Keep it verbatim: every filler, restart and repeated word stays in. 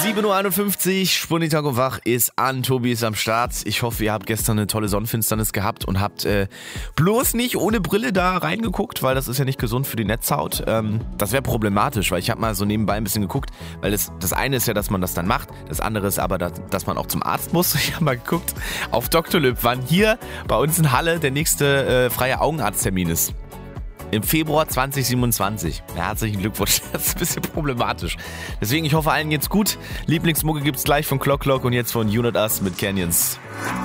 sieben Uhr einundfünfzig, Spundi-Tag und Wach ist an, Tobi ist am Start. Ich hoffe, ihr habt gestern eine tolle Sonnenfinsternis gehabt und habt äh, bloß nicht ohne Brille da reingeguckt, weil das ist ja nicht gesund für die Netzhaut. Ähm, das wäre problematisch, weil ich habe mal so nebenbei ein bisschen geguckt, weil das, das eine ist ja, dass man das dann macht, das andere ist aber, dass, dass man auch zum Arzt muss. Ich habe mal geguckt, auf Doktor Lüb, wann hier bei uns in Halle der nächste äh, freie Augenarzttermin ist. Im Februar zwanzig siebenundzwanzig. Ja, herzlichen Glückwunsch. Das ist ein bisschen problematisch. Deswegen, ich hoffe, allen geht's gut. Lieblingsmucke gibt's gleich von Clock Clock und jetzt von You Not Us mit Canyons.